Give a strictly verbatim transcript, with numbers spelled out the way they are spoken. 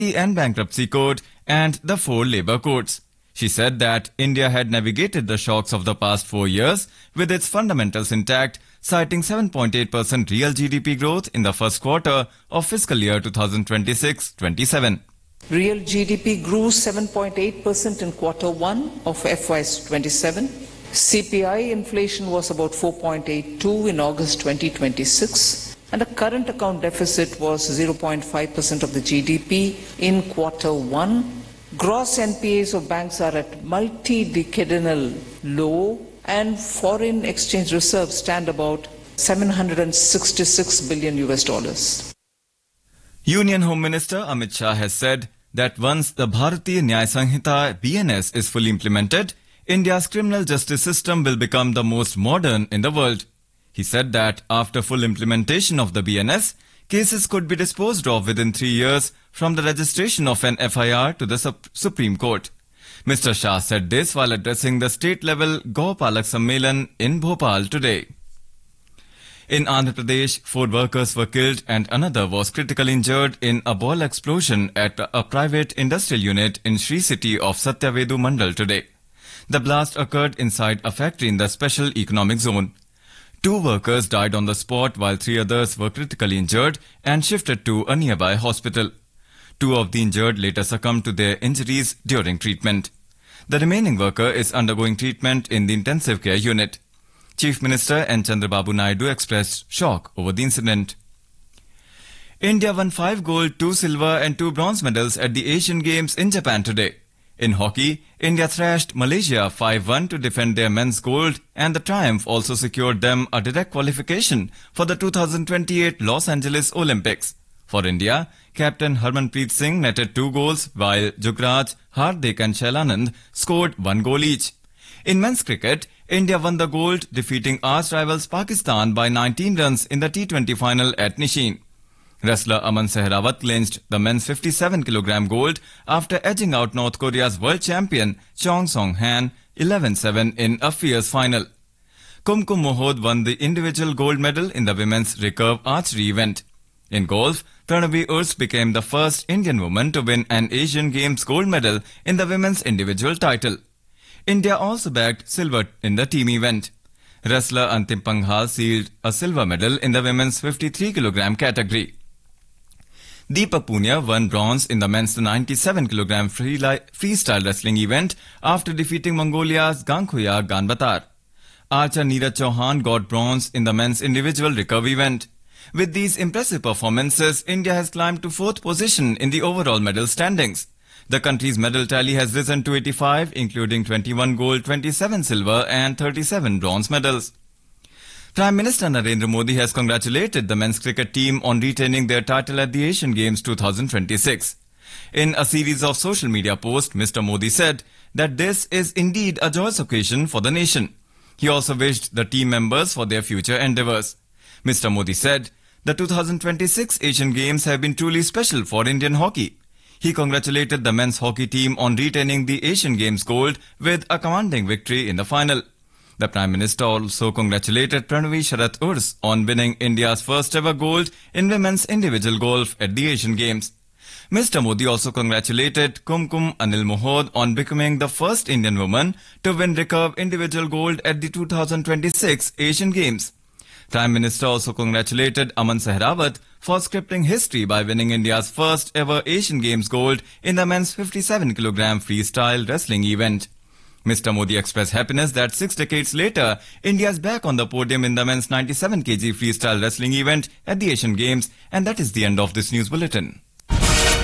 and bankruptcy court and the four labour courts. She said that India had navigated the shocks of the past four years with its fundamentals intact, citing seven point eight percent real G D P growth in the first quarter of fiscal year twenty twenty-six twenty-seven. Real G D P grew seven point eight percent in quarter one of F Y twenty-seven. C P I inflation was about four point eight two in August twenty twenty-six, and the current account deficit was zero point five percent of the G D P in quarter one. Gross N P As of banks are at multi-decadal low, and foreign exchange reserves stand about seven hundred sixty-six billion U S dollars. Union Home Minister Amit Shah has said that once the Bharatiya Nyaya Sanhita B N S is fully implemented, India's criminal justice system will become the most modern in the world. He said that after full implementation of the B N S, cases could be disposed of within three years from the registration of an F I R to the Sup- Supreme Court. Mister Shah said this while addressing the state-level Gau Palak Sammelan in Bhopal today. In Andhra Pradesh, four workers were killed and another was critically injured in a ball explosion at a private industrial unit in Sri City of Satyavedu Mandal today. The blast occurred inside a factory in the Special Economic Zone. Two workers died on the spot while three others were critically injured and shifted to a nearby hospital. Two of the injured later succumbed to their injuries during treatment. The remaining worker is undergoing treatment in the intensive care unit. Chief Minister N. Chandrababu Naidu expressed shock over the incident. India won five gold, two silver and two bronze medals at the Asian Games in Japan today. In hockey, India thrashed Malaysia five one to defend their men's gold, and the triumph also secured them a direct qualification for the two thousand twenty-eight Los Angeles Olympics. For India, Captain Harmanpreet Singh netted two goals while Jugraj, Hardik and Shailanand scored one goal each. In men's cricket, India won the gold, defeating arch rivals Pakistan by nineteen runs in the T twenty final at Nishin. Wrestler Aman Sehrawat clinched the men's fifty-seven kilogram gold after edging out North Korea's world champion Chong Song-han eleven seven in a fierce final. Kumkum Mohod won the individual gold medal in the women's recurve archery event. In golf, Pranavi Urs became the first Indian woman to win an Asian Games gold medal in the women's individual title. India also bagged silver in the team event. Wrestler Antim Panghal sealed a silver medal in the women's fifty-three kilogram category. Deepak Punia won bronze in the men's ninety-seven kilogram free freestyle wrestling event after defeating Mongolia's Gangkhuya Ganbatar. Archer Neeraj Chauhan got bronze in the men's individual recurve event. With these impressive performances, India has climbed to fourth position in the overall medal standings. The country's medal tally has risen to eighty-five, including twenty-one gold, twenty-seven silver and thirty-seven bronze medals. Prime Minister Narendra Modi has congratulated the men's cricket team on retaining their title at the Asian Games twenty twenty-six. In a series of social media posts, Mister Modi said that this is indeed a joyous occasion for the nation. He also wished the team members for their future endeavours. Mister Modi said the two thousand twenty-six Asian Games have been truly special for Indian hockey. He congratulated the men's hockey team on retaining the Asian Games gold with a commanding victory in the final. The Prime Minister also congratulated Pranavi Sharath Urs on winning India's first ever gold in women's individual golf at the Asian Games. Mister Modi also congratulated Kumkum Anil Mohod on becoming the first Indian woman to win recurve individual gold at the two thousand twenty-six Asian Games. Prime Minister also congratulated Aman Sehrawat for scripting history by winning India's first ever Asian Games gold in the men's fifty-seven kilogram freestyle wrestling event. Mister Modi expressed happiness that six decades later, India is back on the podium in the men's ninety-seven kilogram freestyle wrestling event at the Asian Games, and that is the end of this news bulletin.